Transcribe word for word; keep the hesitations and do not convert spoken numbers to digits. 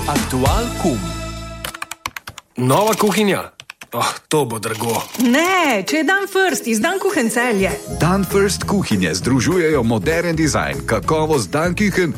Aktual kum. Nova kuhinja? Oh, to bo drago. Ne, če je Dan First iz Dan Kuchen Celje. Dan First kuhinje združujejo modern dizajn, kakovost Dan Kuchen